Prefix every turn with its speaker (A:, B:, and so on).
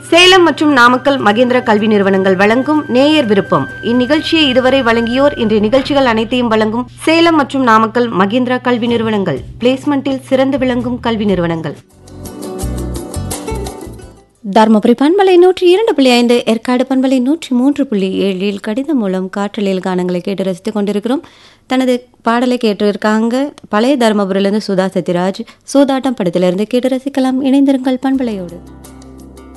A: சேலம் மற்றும் நாமக்கல் மகேந்திரா கல்வி நிறுவனங்கள் வழங்கும் நேயர் விருப்பம். இந்நிகழ்ச்சியை இதுவரை வழங்கியோர் இன்றைய நிகழ்ச்சிகள் அனைத்தையும் வழங்கும் சேலம் மற்றும் நாமக்கல் மகேந்திரா கல்வி நிறுவனங்கள். பிளேஸ்மெண்டில் சிறந்து விளங்கும் கல்வி நிறுவனங்கள். தருமபுரி பண்பலை 102.5, ஏற்காடு பண்பலை 103.7 கடிதம் மூலம் காற்றலில் கானங்களை கேட்டு ரசித்துக் கொண்டிருக்கிறோம். தனது பாடலை கேட்டிருக்காங்க பழைய தருமபுரியிலிருந்து சுதா சத்யராஜ். சூதாட்டம் படத்திலிருந்து கேட்டு ரசிக்கலாம். இணைந்திருங்கள் பண்பலையோடு.